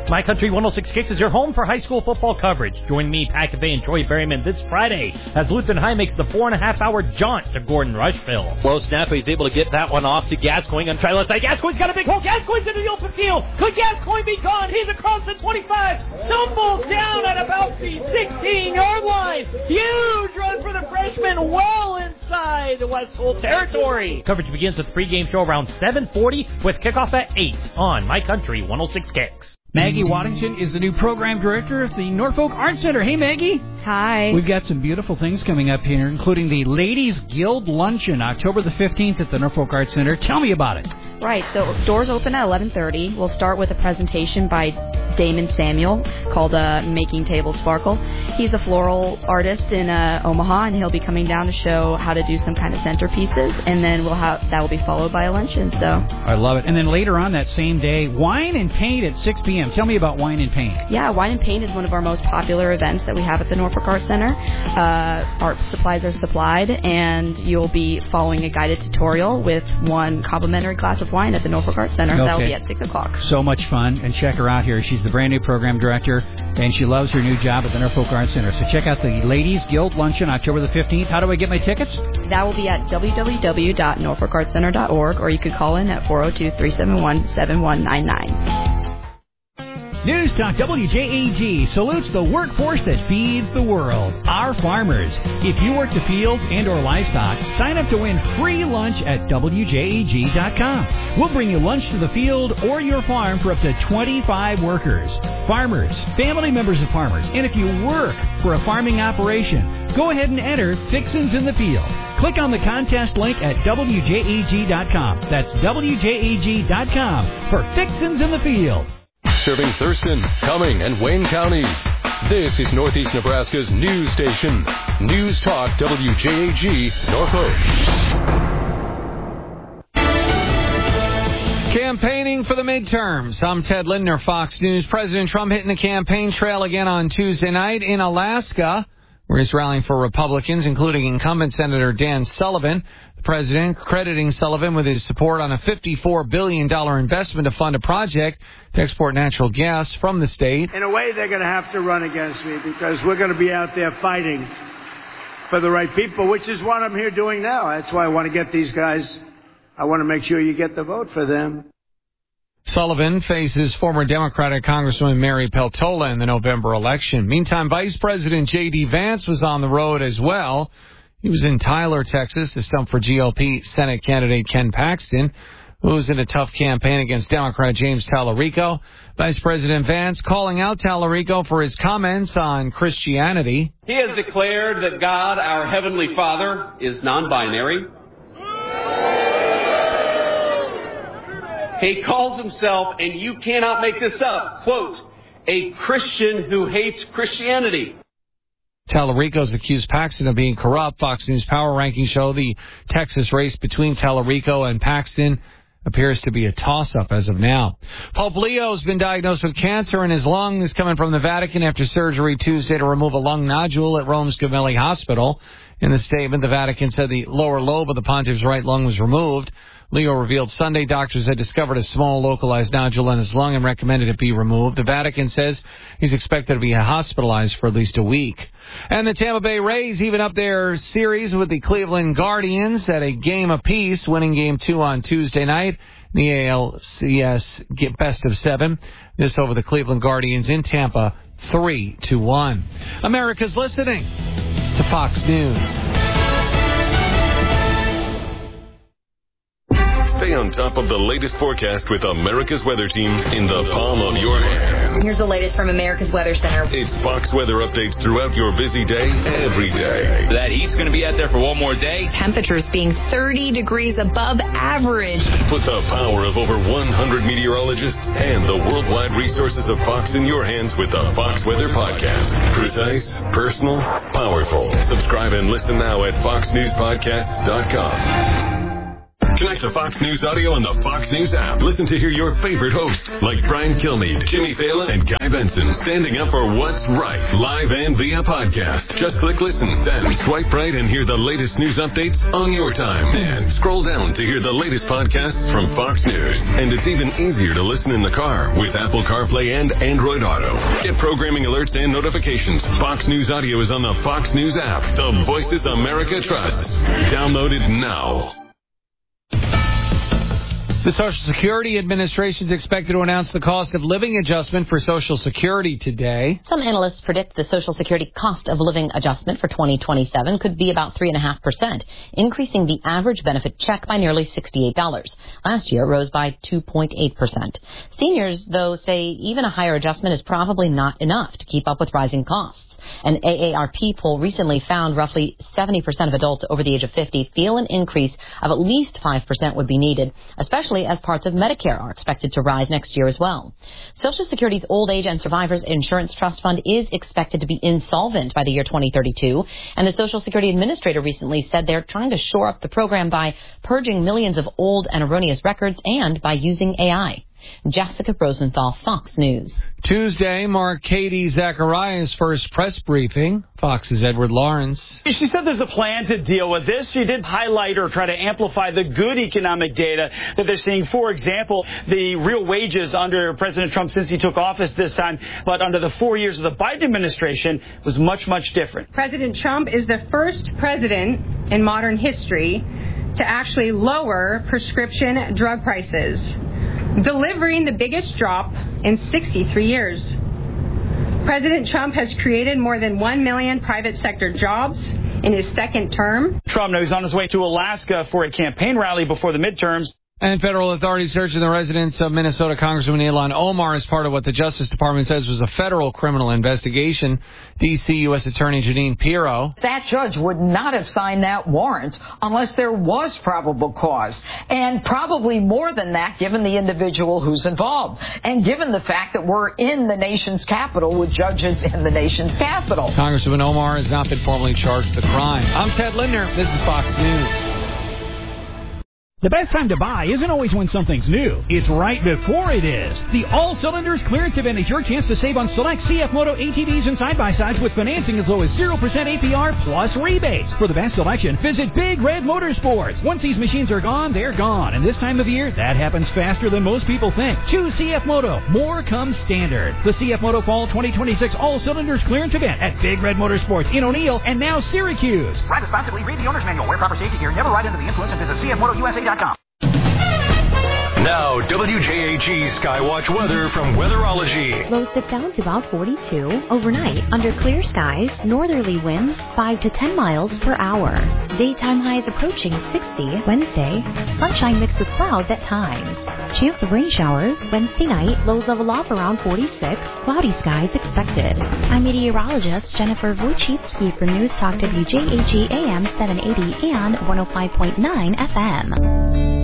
My Country 106 Kicks is your home for high school football coverage. Join me, Pat Cavay, and Troy Berryman this Friday as Lutheran High makes the 4.5-hour jaunt to Gordon Rushville. Low snap, he's able to get that one off to Gascoigne on try left side. Gascoigne's got a big hole. Gascoigne's into the open field. Could Gascoigne be gone? He's across the 25. Stumbles down at about the 16-yard line. Huge run for the freshman, well inside the West Hole territory. Coverage begins with pregame show around 7:40 with kickoff at 8 on My Country 106 Kicks. Maggie Waddington is the new program director of the Norfolk Arts Center. Hey, Maggie. Hi. We've got some beautiful things coming up here, including the Ladies Guild Luncheon, October the 15th at the Norfolk Arts Center. Tell me about it. Right, so doors open at 11:30. We'll start with a presentation by Damon Samuel called Making Tables Sparkle. He's a floral artist in Omaha, and he'll be coming down to show how to do some kind of centerpieces, and then that will be followed by a luncheon. So I love it. And then later on that same day, Wine and Paint at 6 p.m. Tell me about Wine and Paint. Yeah, Wine and Paint is one of our most popular events that we have at the Norfolk Arts Center. Art supplies are supplied, and you'll be following a guided tutorial with one complimentary glass of wine at the Norfolk Arts Center. Okay. That will be at 6 o'clock. So much fun. And check her out here. She's the brand new program director, and she loves her new job at the Norfolk Arts Center. So check out the Ladies Guild Luncheon, October the 15th. How do I get my tickets? That will be at www.norfolkartscenter.org, or you could call in at 402-371-7199. News Talk WJAG salutes the workforce that feeds the world, our farmers. If you work the fields and or livestock, sign up to win free lunch at WJAG.com. We'll bring you lunch to the field or your farm for up to 25 workers. Farmers, family members of farmers, and if you work for a farming operation, go ahead and enter Fixins in the Field. Click on the contest link at WJAG.com. That's WJAG.com for Fixins in the Field. Serving Thurston, Cumming, and Wayne counties. This is Northeast Nebraska's news station. News Talk WJAG Norfolk. Campaigning for the midterms. I'm Ted Lindner, Fox News. President Trump hitting the campaign trail again on Tuesday night in Alaska, where he's rallying for Republicans, including incumbent Senator Dan Sullivan. The president crediting Sullivan with his support on a $54 billion investment to fund a project to export natural gas from the state. In a way, they're going to have to run against me because we're going to be out there fighting for the right people, which is what I'm here doing now. That's why I want to get these guys. I want to make sure you get the vote for them. Sullivan faces former Democratic Congresswoman Mary Peltola in the November election. Meantime, Vice President J.D. Vance was on the road as well. He was in Tyler, Texas, to stump for GOP Senate candidate Ken Paxton, who was in a tough campaign against Democrat James Tallarico. Vice President Vance calling out Tallarico for his comments on Christianity. He has declared that God, our Heavenly Father, is non-binary. He calls himself, and you cannot make this up, quote, a Christian who hates Christianity. Tallarico's accused Paxton of being corrupt. Fox News Power Rankings show the Texas race between Tallarico and Paxton appears to be a toss-up as of now. Pope Leo has been diagnosed with cancer in his lung. Is coming from the Vatican after surgery Tuesday to remove a lung nodule at Rome's Gemelli Hospital. In the statement, the Vatican said the lower lobe of the pontiff's right lung was removed. Leo revealed Sunday doctors had discovered a small localized nodule in his lung and recommended it be removed. The Vatican says he's expected to be hospitalized for at least a week. And the Tampa Bay Rays even up their series with the Cleveland Guardians at a game apiece, winning Game 2 on Tuesday night. The ALCS best of 7. This over the Cleveland Guardians in Tampa, 3-1. America's listening to Fox News. Stay on top of the latest forecast with America's Weather Team in the palm of your hand. Here's the latest from America's Weather Center. It's Fox weather updates throughout your busy day, every day. That heat's going to be out there for one more day. Temperatures being 30 degrees above average. Put the power of over 100 meteorologists and the worldwide resources of Fox in your hands with the Fox Weather Podcast. Precise, personal, powerful. Subscribe and listen now at foxnewspodcasts.com. Connect to Fox News Audio on the Fox News app. Listen to hear your favorite hosts like Brian Kilmeade, Jimmy Fallon, and Guy Benson standing up for what's right, live and via podcast. Just click listen, then swipe right and hear the latest news updates on your time. And scroll down to hear the latest podcasts from Fox News. And it's even easier to listen in the car with Apple CarPlay and Android Auto. Get programming alerts and notifications. Fox News Audio is on the Fox News app. The Voices America trusts. Download it now. The Social Security Administration is expected to announce the cost of living adjustment for Social Security today. Some analysts predict the Social Security cost of living adjustment for 2027 could be about 3.5%, increasing the average benefit check by nearly $68. Last year, it rose by 2.8%. Seniors, though, say even a higher adjustment is probably not enough to keep up with rising costs. An AARP poll recently found roughly 70% of adults over the age of 50 feel an increase of at least 5% would be needed, especially as parts of Medicare are expected to rise next year as well. Social Security's Old Age and Survivors Insurance Trust Fund is expected to be insolvent by the year 2032, and the Social Security Administrator recently said they're trying to shore up the program by purging millions of old and erroneous records and by using AI. Jessica Rosenthal, Fox News. Tuesday marked Katie Zacharias' first press briefing. Fox's Edward Lawrence. She said there's a plan to deal with this. She did highlight or try to amplify the good economic data that they're seeing. For example, the real wages under President Trump since he took office this time, but under the 4 years of the Biden administration was much, much different. President Trump is the first president in modern history to actually lower prescription drug prices, delivering the biggest drop in 63 years. President Trump has created more than 1 million private sector jobs in his second term. Trump knows he's on his way to Alaska for a campaign rally before the midterms. And federal authorities searching the residence of Minnesota Congressman Ilhan Omar as part of what the Justice Department says was a federal criminal investigation. D.C. U.S. Attorney Jeanine Pirro. That judge would not have signed that warrant unless there was probable cause. And probably more than that, given the individual who's involved. And given the fact that we're in the nation's capital with judges in the nation's capital. Congressman Omar has not been formally charged with the crime. I'm Ted Lindner. This is Fox News. The best time to buy isn't always when something's new. It's right before it is. The All Cylinders Clearance Event is your chance to save on select CF Moto ATVs and side-by-sides with financing as low as 0% APR plus rebates. For the best selection, visit Big Red Motorsports. Once these machines are gone, they're gone. And this time of year, that happens faster than most people think. Choose CF Moto. More comes standard. The CF Moto Fall 2026 All Cylinders Clearance Event at Big Red Motorsports in O'Neill and now Syracuse. Ride responsibly, read the owner's manual, wear proper safety gear, never ride under the influence, and visit CFMotoUSA.com. Now, WJAG Skywatch weather from Weatherology. Lows dip down to about 42. Overnight, under clear skies, northerly winds 5 to 10 miles per hour. Daytime highs approaching 60. Wednesday, sunshine mixed with clouds at times. Chance of rain showers. Wednesday night, lows level off around 46. Cloudy skies expected. I'm meteorologist Jennifer Wojcicki for News Talk WJAG AM 780 and 105.9 FM.